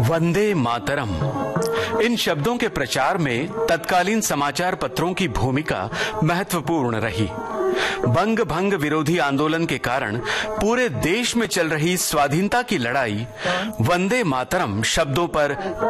वंदे मातरम। इन शब्दों के प्रचार में तत्कालीन समाचार पत्रों की भूमिका महत्वपूर्ण रही। बंग भंग विरोधी आंदोलन के कारण पूरे देश में चल रही स्वाधीनता की लड़ाई वंदे मातरम शब्दों पर